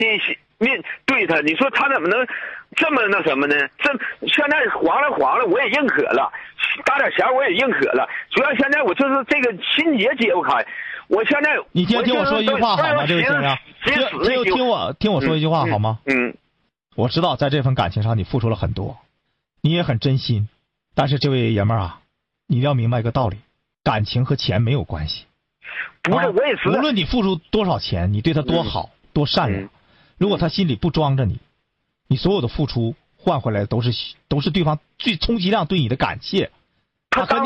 面对他，你说他怎么能这么那什么呢？现在黄了，我也认可了，打点钱我也认可了。主要现在我就是这个心结解不开。我现在你听我说一句话好吗？这位先生，听我说一句话好吗？我知道在这份感情上你付出了很多，你也很真心，但是这位爷们儿啊，你一定要明白一个道理，感情和钱没有关系。 不是，我也是。 无论你付出多少钱，你对他多好、多善良，如果他心里不装着你，你所有的付出换回来的都是对方最充其量对你的感谢。他对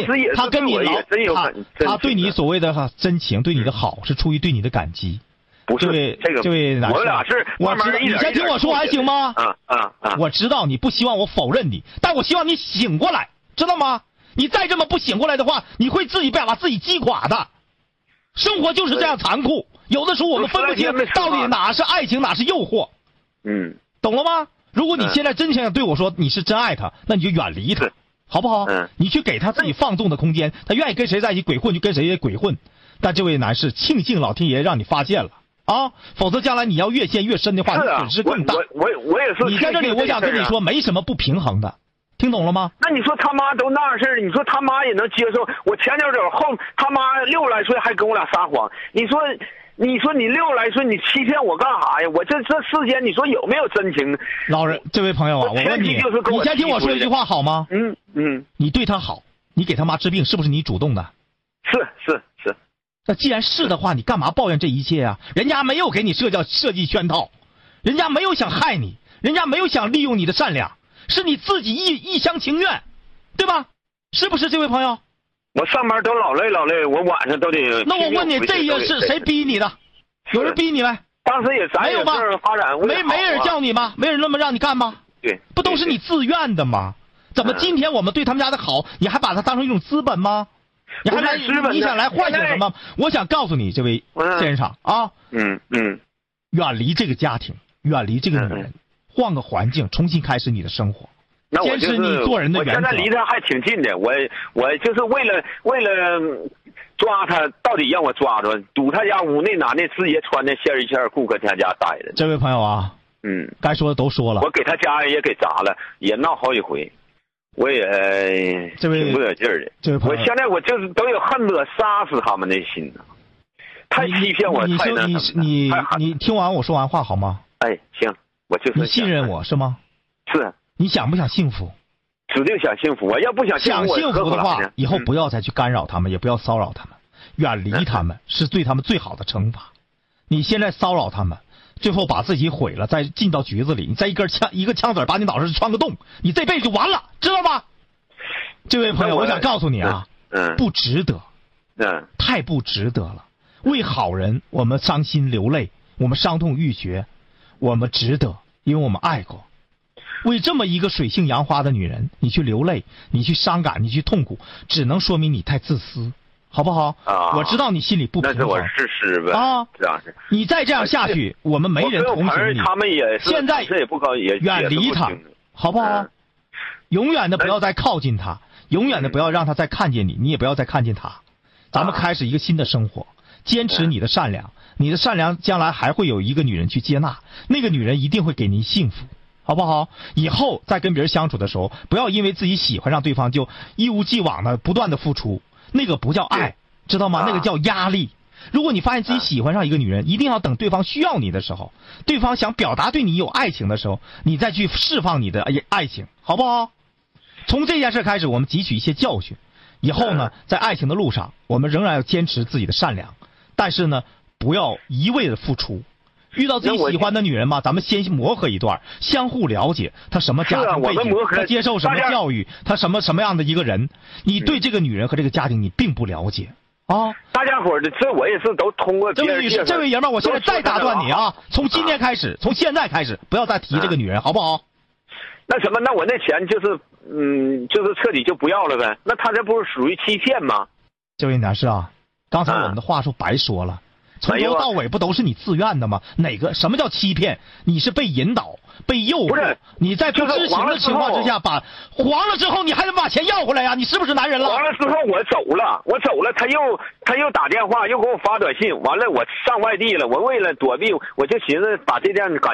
你所谓的真情，对你的好是出于对你的感激。 不是这位男士， 我俩是慢慢你先听我说完行吗？我知道你不希望我否认你，但我希望你醒过来，知道吗？你再这么不醒过来的话，你会自己把自己击垮的。生活就是这样残酷，有的时候我们分不清到底哪是爱情，哪是诱惑。懂了吗？如果你现在真想对我说你是真爱他，那你就远离他，好不好？你去给他自己放纵的空间，他愿意跟谁在一起鬼混就跟谁鬼混。但这位男士，庆幸老天爷让你发现了啊，否则将来你要越陷越深的话，损失更大。 我也是。 你在这里，我想跟你说，没什么不平衡的，听懂了吗？ 那你说他妈都那样事儿，你说他妈也能接受？我前脚走后，他妈60来岁还跟我俩撒谎，你说你60来岁你欺骗我干啥呀？我这世间你说有没有真情？ 老人，这位朋友啊，我问你，你先听我说一句话好吗？你对他好，你给他妈治病，是不是你主动的？ 是。 那既然是的话，你干嘛抱怨这一切啊？人家没有给你设计圈套，人家没有想害你，人家没有想利用你的善良，是你自己一厢情愿，对吧？是不是这位朋友？ 我上班都老累，我晚上都得。 那我问你，这些是谁逼你的？有人逼你没？ 当时也咱有吧？发展没人叫你吗？没人那么让你干吗？ 对， 不都是你自愿的吗？怎么今天我们对他们家的好，你还把它当成一种资本吗？你想来唤醒什么？我想告诉你，这位先生啊，远离这个家庭，远离这个女人，换个环境，重新开始你的生活，坚持你做人的原则。 我现在离他还挺近的，我就是为了抓他，到底让我抓住，堵他家屋，那男的直接穿的线衣线裤搁他家待着。 这位朋友啊，该说的都说了， 我给他家人也给砸了，也闹好几回。我也挺不得劲儿的，我现在我就是都有恨不得杀死他们的心呢，太欺骗我，太那什么。 你听完我说完话好吗？ 哎，行，我就是。 你信任我是吗？ 是。 你想不想幸福？ 指定想幸福，我要不想幸福， 想幸福的话，以后不要再去干扰他们，也不要骚扰他们，远离他们是对他们最好的惩罚。你现在骚扰他们，最后把自己毁了，再进到局子里，你再一个枪子把你脑上穿个洞，你这辈子就完了，知道吗？这位朋友，我想告诉你啊，不值得，太不值得了。为好人，我们伤心流泪，我们伤痛欲绝，我们值得，因为我们爱过。为这么一个水性杨花的女人，你去流泪，你去伤感，你去痛苦，只能说明你太自私。好不好？我知道你心里不平衡， 那是我事实呗啊！这样是。 你再这样下去，我们没人同情你。 他们也是现在也不高，也远离他，好不好？永远的不要再靠近他，永远的不要让他再看见你，你也不要再看见他。咱们开始一个新的生活，坚持你的善良，你的善良将来还会有一个女人去接纳，那个女人一定会给您幸福，好不好？以后在跟别人相处的时候，不要因为自己喜欢上对方就一无既往的不断的付出。那个不叫爱，知道吗？那个叫压力。如果你发现自己喜欢上一个女人，一定要等对方需要你的时候，对方想表达对你有爱情的时候，你再去释放你的爱情，好不好？从这件事开始，我们汲取一些教训。以后呢，在爱情的路上，我们仍然要坚持自己的善良，但是呢，不要一味的付出。遇到自己喜欢的女人嘛，咱们先磨合一段，相互了解她什么家庭背景，她接受什么教育，她什么样的一个人。你对这个女人和这个家庭你并不了解啊。 大家伙的，这我也是都通过。 这位女士，这位爷们儿，我现在再打断你啊！从今天开始，从现在开始，不要再提这个女人，好不好？ 那什么，那我那钱就是，就是彻底就不要了呗？那他这不是属于欺骗吗？ 这位男士啊，刚才我们的话术白说了。 从头到尾不都是你自愿的吗？什么叫欺骗？你是被引导、被诱惑。 不是， 你在不知情的情况之下黄了之后，你还得把钱要回来呀？你是不是男人了？ 黄了之后我走了，他又打电话，又给我发短信，完了我上外地了，我为了躲避，我就寻思把这件感